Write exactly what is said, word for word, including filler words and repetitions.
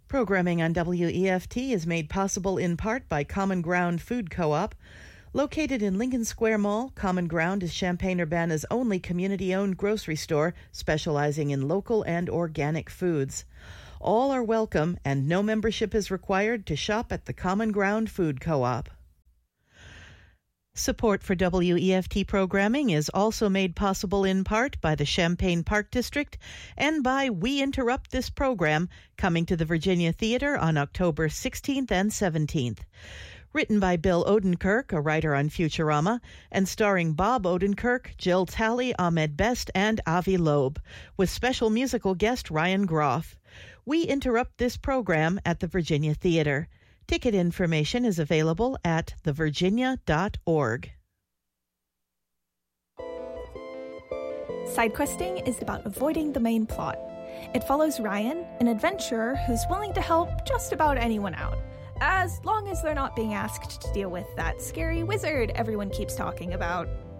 Programming on W E F T is made possible in part by Common Ground Food Co-op. Located in Lincoln Square Mall, Common Ground is Champaign-Urbana's only community-owned grocery store specializing in local and organic foods. All are welcome, and no membership is required to shop at the Common Ground Food Co-op. Support for W E F T programming is also made possible in part by the Champaign Park District and by We Interrupt This Program, coming to the Virginia Theater on October sixteenth and seventeenth. Written by Bill Odenkirk, a writer on Futurama, and starring Bob Odenkirk, Jill Talley, Ahmed Best, and Avi Loeb, with special musical guest Ryan Groff. We Interrupt This Program at the Virginia Theater. Ticket information is available at the virginia dot org. Sidequesting is about avoiding the main plot. It follows Ryan, an adventurer who's willing to help just about anyone out, as long as they're not being asked to deal with that scary wizard everyone keeps talking about.